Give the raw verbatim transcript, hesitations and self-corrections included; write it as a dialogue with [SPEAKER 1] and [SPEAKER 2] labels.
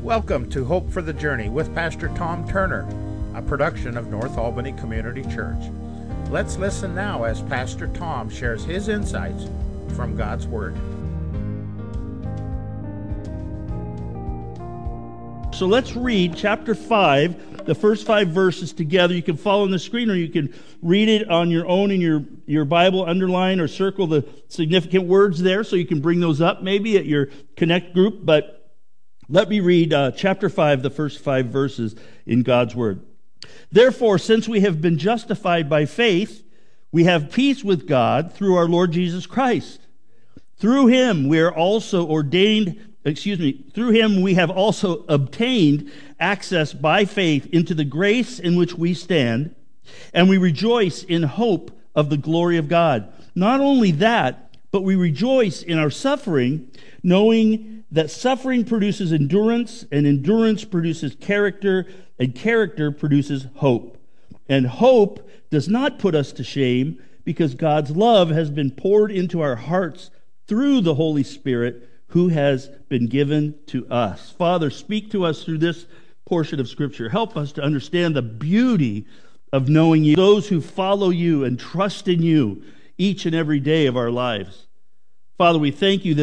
[SPEAKER 1] Welcome to Hope for the Journey with Pastor Tom Turner, a production of North Albany Community Church. Let's listen now as Pastor Tom shares his insights from God's Word.
[SPEAKER 2] So let's read chapter five, the first five verses together. You can follow on the screen, or you can read it on your own in your, your Bible, underline or circle the significant words there so you can bring those up maybe at your Connect group. But let me read uh, chapter five, the first five verses in God's Word. Therefore, since we have been justified by faith, we have peace with God through our Lord Jesus Christ. Through him we are also ordained, excuse me, through him we have also obtained access by faith into the grace in which we stand, and we rejoice in hope of the glory of God. Not only that, but we rejoice in our suffering, knowing that suffering produces endurance, and endurance produces character, and character produces hope. And hope does not put us to shame, because God's love has been poured into our hearts through the Holy Spirit who has been given to us. Father, speak to us through this portion of Scripture. Help us to understand the beauty of knowing you, those who follow you and trust in you each and every day of our lives. Father, we thank you that